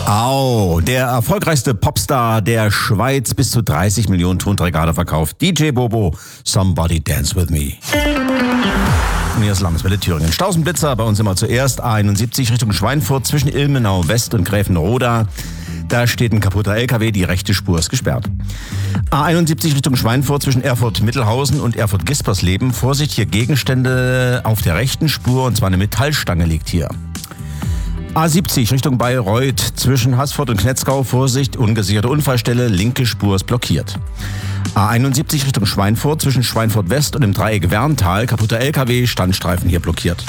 Au, der erfolgreichste Popstar der Schweiz, bis zu 30 Millionen Tonträger verkauft. DJ Bobo, Somebody Dance With Me. Und hier ist Landeswelle Thüringen. Stausenblitzer, bei uns immer zuerst A71 Richtung Schweinfurt zwischen Ilmenau West und Gräfenroda. Da steht ein kaputter LKW, die rechte Spur ist gesperrt. A71 Richtung Schweinfurt zwischen Erfurt-Mittelhausen und Erfurt-Gispersleben. Vorsicht, hier Gegenstände auf der rechten Spur, und zwar eine Metallstange liegt hier. A70 Richtung Bayreuth zwischen Haßfurt und Knetzgau. Vorsicht, ungesicherte Unfallstelle, linke Spur ist blockiert. A71 Richtung Schweinfurt zwischen Schweinfurt West und dem Dreieck Werntal. Kaputter LKW, Standstreifen hier blockiert.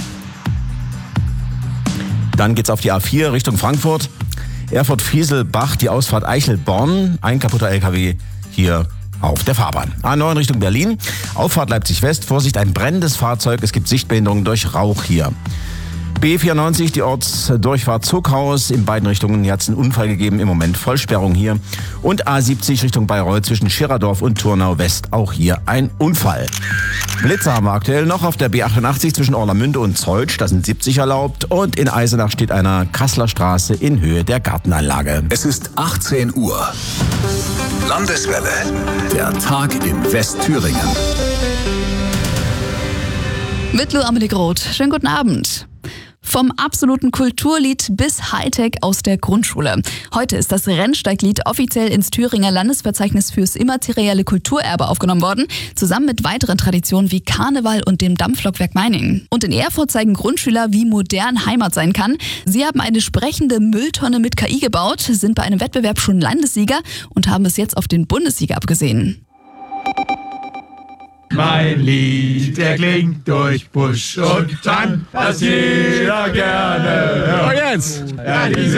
Dann geht's auf die A4 Richtung Frankfurt. Erfurt-Fieselbach, die Ausfahrt Eichelborn. Ein kaputter LKW hier auf der Fahrbahn. A9 Richtung Berlin. Auffahrt Leipzig West. Vorsicht, ein brennendes Fahrzeug. Es gibt Sichtbehinderungen durch Rauch hier. B94, die Ortsdurchfahrt Zuckhaus. In beiden Richtungen hat es einen Unfall gegeben. Im Moment Vollsperrung hier. Und A70 Richtung Bayreuth zwischen Schirerdorf und Turnau West. Auch hier ein Unfall. Blitzer haben wir aktuell noch auf der B88 zwischen Orlamünde und Zeutsch. Da sind 70 erlaubt. Und in Eisenach steht einer Kasseler Straße in Höhe der Gartenanlage. Es ist 18 Uhr. Landeswelle. Der Tag in Westthüringen. Mit Lou Amelie Groth. Schönen guten Abend. Vom absoluten Kulturlied bis Hightech aus der Grundschule. Heute ist das Rennsteiglied offiziell ins Thüringer Landesverzeichnis fürs immaterielle Kulturerbe aufgenommen worden, zusammen mit weiteren Traditionen wie Karneval und dem Dampflokwerk Meiningen. Und in Erfurt zeigen Grundschüler, wie modern Heimat sein kann. Sie haben eine sprechende Mülltonne mit KI gebaut, sind bei einem Wettbewerb schon Landessieger und haben es jetzt auf den Bundessieger abgesehen. Mein Lied, der klingt durch Busch und Tan, das jeder gerne hört. Oh, jetzt! Ja, diese